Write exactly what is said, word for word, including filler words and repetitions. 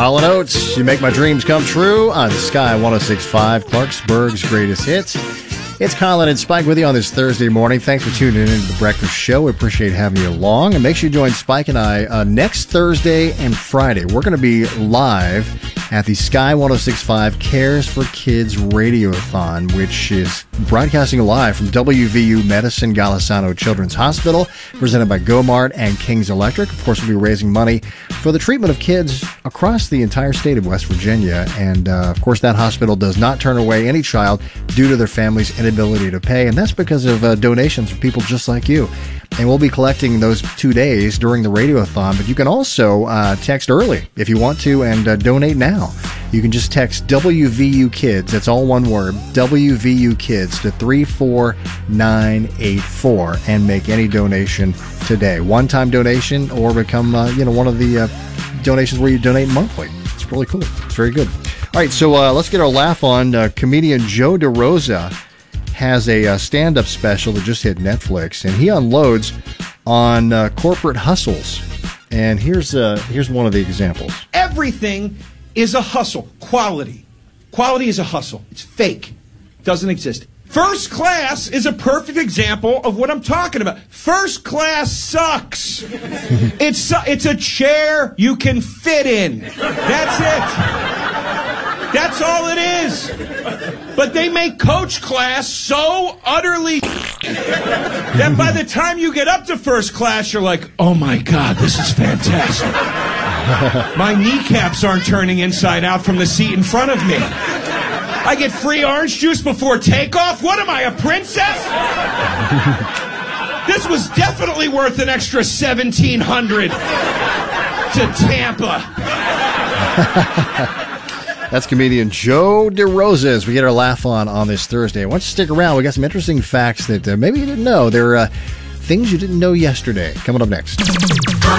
Hall and Oates, You Make My Dreams Come True on Sky one oh six point five, Clarksburg's greatest hits. It's Colin and Spike with you on this Thursday morning. Thanks for tuning in to The Breakfast Show. We appreciate having you along. And make sure you join Spike and I uh, next Thursday and Friday. We're going to be live at the Sky one oh six point five Cares for Kids Radiothon, which is broadcasting live from W V U Medicine Golisano Children's Hospital, presented by Gomart and Kings Electric. Of course, we'll be raising money for the treatment of kids across the entire state of West Virginia. And, uh, of course, that hospital does not turn away any child due to their family's inability to pay, and that's because of uh, donations from people just like you. And we'll be collecting those two days during the Radiothon, but you can also uh, text early if you want to and uh, donate now. You can just text W V U Kids, that's all one word, W V U Kids to three four nine eight four and make any donation today. One-time donation or become uh, you know one of the uh, donations where you donate monthly. It's really cool. It's very good. All right, so uh, let's get our laugh on. Uh, comedian Joe DeRosa has a uh, stand-up special that just hit Netflix, and he unloads on uh, corporate hustles. And here's uh, here's one of the examples. Everything is a hustle. Quality. Quality is a hustle. It's fake. Doesn't exist. First class is a perfect example of what I'm talking about. First class sucks. It's it's a chair you can fit in. That's it. That's all it is. But they make coach class so utterly that by the time you get up to first class, you're like, oh my God, this is fantastic. My kneecaps aren't turning inside out from the seat in front of me. I get free orange juice before takeoff? What am I, a princess? This was definitely worth an extra seventeen hundred dollars to Tampa. That's comedian Joe DeRosa as we get our laugh on on this Thursday. Why don't you stick around? We got some interesting facts that uh, maybe you didn't know. There are uh, things you didn't know yesterday. Coming up next.